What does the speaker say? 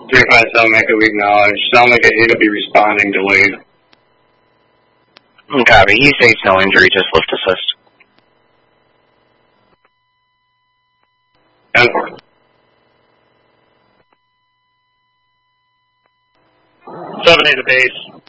357 Echo, we acknowledge. Sound like it will be responding delayed. Copy. He states no injury, just lift assist. 10-4. 7A to base.